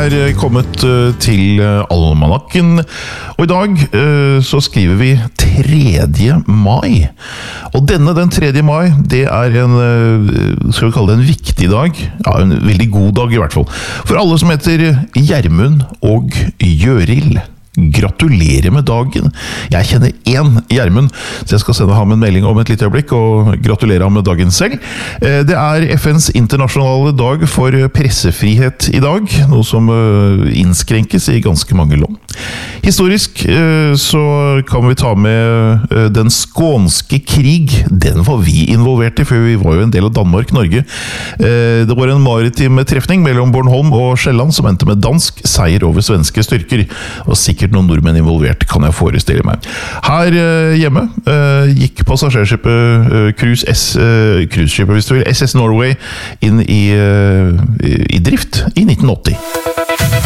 Kommet til Almanakken, og i dag så skriver vi 3. mai. Og den 3. mai, det en, skal vi kalle det en viktig dag, ja, en veldig god dag i hvert fall, for alle som heter Gjermund og Gjørild. Gratulerer med dagen. Jeg kjenner en Gjermund, så jeg skal sende ham en melding om et lite øyeblikk og gratulere ham med dagen selv. Det FNs internasjonale dag for pressefrihet i dag, noe som innskrenkes i ganske mange land. Historisk så kan vi ta med den skånske krig. Den var vi involvert i, for vi var jo en del av Danmark-Norge. Det var en maritim trefning mellom Bornholm og Sjælland som endte med dansk seier over svenske styrker, og sikkert noen nordmenn involvert, kan jeg forestille meg. Her hjemme gikk passasjerskipet cruiseskipet, hvis du vil, SS Norway inn i drift i 1980.